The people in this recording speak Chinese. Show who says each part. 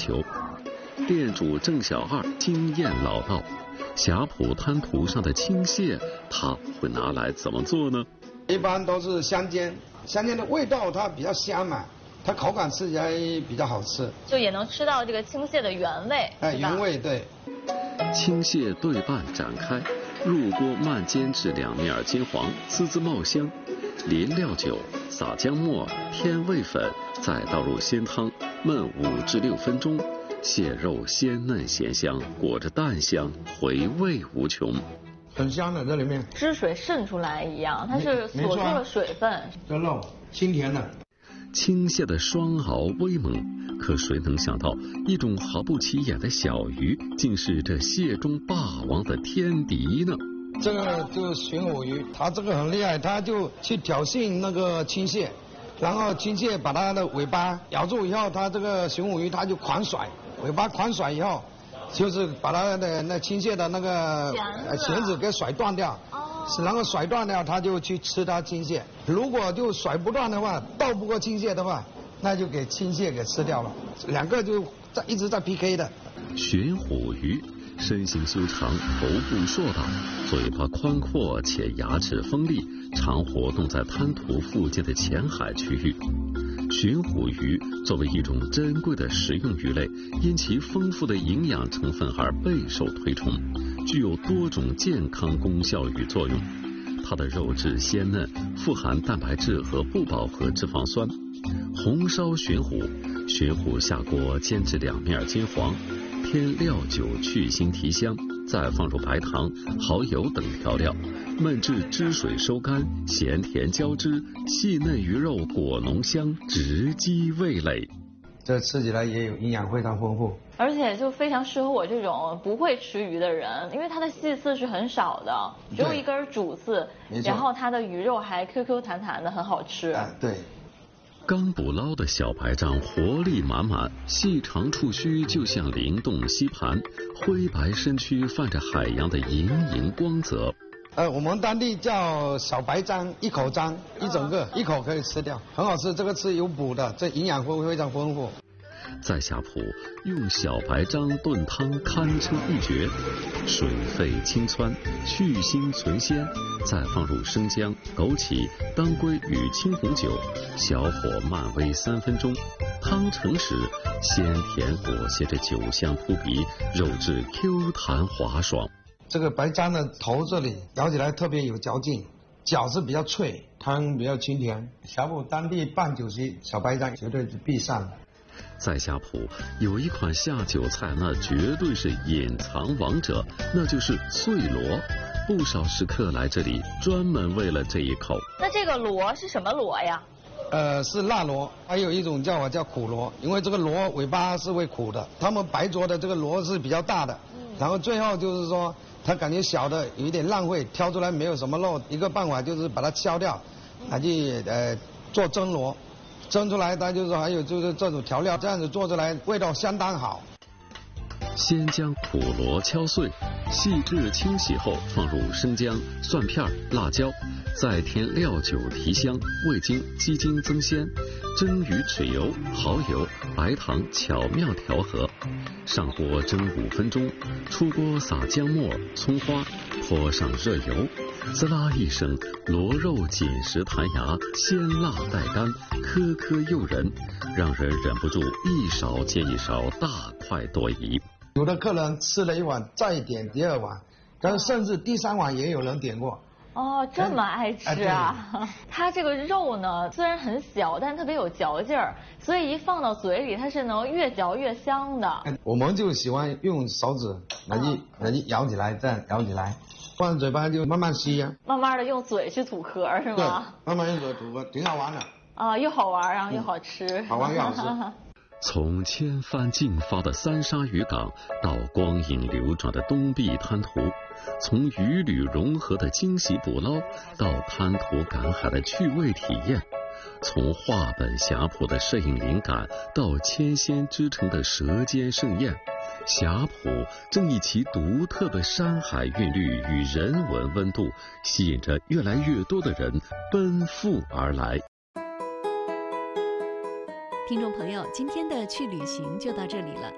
Speaker 1: 酒。店主郑小二经验老道，霞浦滩涂上的青蟹，他会拿来怎么做呢？
Speaker 2: 一般都是香煎，香煎的味道它比较香嘛，它口感吃起来比较好吃，
Speaker 3: 就也能吃到这个青蟹的原味。
Speaker 2: 原味对。
Speaker 1: 青蟹对半展开，入锅慢煎至两面金黄，滋滋冒香。淋料酒，撒姜末，添味粉，再倒入鲜汤，焖5至6分钟。蟹肉鲜嫩咸香，裹着蛋香，回味无穷。
Speaker 2: 很香的，这里面
Speaker 3: 汁水渗出来一样，它是锁住了水分。
Speaker 2: 这肉清甜的。
Speaker 1: 青蟹的双螯威猛，可谁能想到，一种毫不起眼的小鱼，竟是这蟹中霸王的天敌呢？
Speaker 2: 这个就是玄武鱼，它这个很厉害，它就去挑衅那个青蟹，然后青蟹把它的尾巴咬住以后，它这个玄武鱼它就狂甩，尾巴狂甩以后，就是把它的那青蟹的那个钳子给甩断掉。然后甩断了，它就去吃它青蟹。如果就甩不断的话，斗不过青蟹的话，那就给青蟹给吃掉了。两个就一直在 PK 的。
Speaker 1: 玄虎鱼身形修长，头部硕大，嘴巴宽阔且牙齿锋利，常活动在滩涂附近的浅海区域。玄虎鱼作为一种珍贵的食用鱼类，因其丰富的营养成分而备受推崇，具有多种健康功效与作用。它的肉质鲜嫩，富含蛋白质和不饱和脂肪酸。红烧玄虎，玄虎下锅煎至两面金黄，添料酒去腥提香，再放入白糖、蚝油等调料，焖至汁水收干，咸甜交织，细嫩鱼肉果浓香，直击味蕾。
Speaker 2: 这吃起来也有营养，非常丰富，
Speaker 3: 而且就非常适合我这种不会吃鱼的人，因为它的细刺是很少的，只有一根主刺，然后它的鱼肉还 QQ 弹弹的，很好吃。
Speaker 2: 对。
Speaker 1: 刚捕捞的小白章活力满满，细长触须就像灵动吸盘，灰白身躯泛着海洋的莹莹光泽。
Speaker 2: 我们当地叫小白章，一口章，一整个，一口可以吃掉，很好吃。这个吃有补的，这营养非常丰富。
Speaker 1: 在霞浦用小白章炖汤堪称一绝，水沸清汆，去腥存鲜，再放入生姜、枸杞、当归与青红酒，小火慢煨3分钟。汤成时，鲜甜裹挟着酒香扑鼻，肉质 Q 弹滑爽。
Speaker 2: 这个白章的头这里咬起来特别有嚼劲，脚是比较脆，汤比较清甜。霞浦当地办酒席，小白章绝对是必上。
Speaker 1: 在霞浦有一款下酒菜，那绝对是隐藏王者，那就是脆螺。不少食客来这里专门为了这一口。
Speaker 3: 那这个螺是什么螺呀？
Speaker 2: 是辣螺，还有一种叫苦螺，因为这个螺尾巴是会苦的。他们白灼的这个螺是比较大的，然后最后就是说他感觉小的有一点浪费，挑出来没有什么肉，一个办法就是把它敲掉，拿去做蒸螺。蒸出来，它就是还有就是这种调料，这样子做出来味道相当好。
Speaker 1: 先将苦螺敲碎，细致清洗后放入生姜、蒜片、辣椒，再添料酒提香，味精、鸡精增鲜，蒸鱼豉油、蚝油、白糖巧妙调和。上锅蒸5分钟，出锅撒姜末、葱花，泼上热油，滋啦一声，螺肉紧实弹牙，鲜辣带干，颗颗诱人，让人忍不住一勺接一勺，大快朵颐。
Speaker 2: 有的客人吃了一碗再点第2碗，但是甚至第3碗也有人点过。
Speaker 3: 哦，这么爱吃啊！它这个肉呢，虽然很小，但特别有嚼劲儿，所以一放到嘴里，它是能越嚼越香的。
Speaker 2: 我们就喜欢用手指来去咬起来，这样咬起来，放在嘴巴就慢慢吸呀。
Speaker 3: 慢慢的用嘴去吐壳是吗？
Speaker 2: 对，慢慢用嘴吐壳，挺好玩的。
Speaker 3: 啊，又好玩，然后又好吃。
Speaker 2: 好玩又好吃。
Speaker 1: 从千帆竞发的三沙渔港到光影流转的东壁滩涂，从渔旅融合的惊喜捕捞到滩涂赶海的趣味体验，从画本霞浦的摄影灵感到千仙之城的舌尖盛宴，霞浦正以其独特的山海韵律与人文温度，吸引着越来越多的人奔赴而来。
Speaker 4: 听众朋友，今天的去旅行就到这里了。